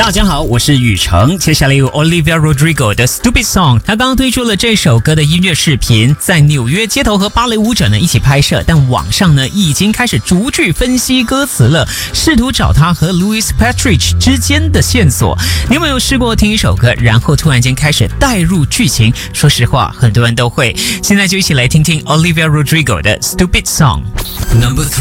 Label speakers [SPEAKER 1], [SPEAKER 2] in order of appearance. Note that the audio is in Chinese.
[SPEAKER 1] 大家好，我是雨成。接下来有 Olivia Rodrigo 的 Stupid Song， 他刚刚推出了这首歌的音乐视频，在纽约街头和芭蕾舞者呢一起拍摄，但网上呢已经开始逐句分析歌词了，试图找他和 Louis Patrick 之间的线索。你有没有试过听一首歌，然后突然间开始带入剧情？说实话，很多人都会。现在就一起来听听 Olivia Rodrigo 的 Stupid Song。Number 3